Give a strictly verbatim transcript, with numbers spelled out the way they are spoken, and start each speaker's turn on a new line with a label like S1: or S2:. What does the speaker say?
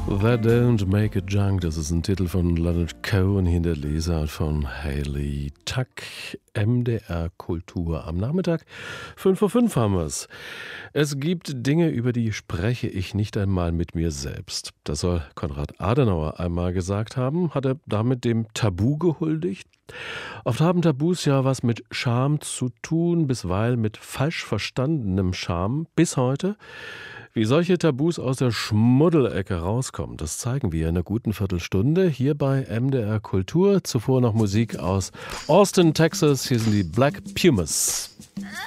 S1: That Don't Make It Junk, das ist ein Titel von Leonard Cohen, Hinterleser von Hayley Tuck. M D R Kultur am Nachmittag. fünf Uhr fünf haben wir es. Es gibt Dinge, über die spreche ich nicht einmal mit mir selbst. Das soll Konrad Adenauer einmal gesagt haben. Hat er damit dem Tabu gehuldigt? Oft haben Tabus ja was mit Scham zu tun, bisweilen mit falsch verstandenem Scham. Bis heute. Wie solche Tabus aus der Schmuddelecke rauskommen, das zeigen wir in einer guten Viertelstunde hier bei M D R Kultur. Zuvor noch Musik aus Austin, Texas. Hier sind die Black Pumas.